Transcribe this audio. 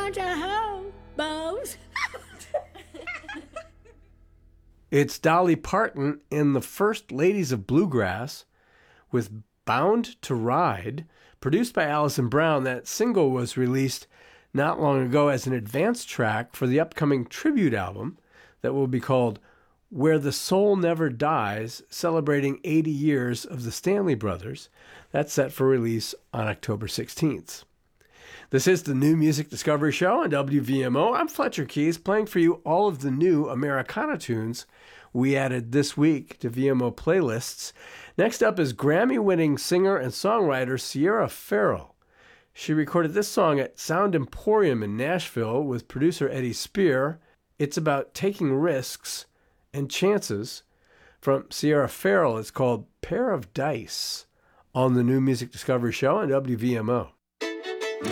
want your hobos. It's Dolly Parton in the First Ladies of Bluegrass with Bound to Ride, produced by Alison Brown. That single was released not long ago as an advance track for the upcoming tribute album that will be called Where the Soul Never Dies, celebrating 80 years of the Stanley Brothers. That's set for release on October 16th. This is the New Music Discovery Show on WVMO. I'm Fletcher Keys, playing for you all of the new Americana tunes we added this week to VMO playlists. Next up is Grammy-winning singer and songwriter Sierra Farrell. She recorded this song at Sound Emporium in Nashville with producer Eddie Spear. It's about taking risks and chances. From Sierra Farrell, it's called Pair of Dice on the New Music Discovery Show on WVMO.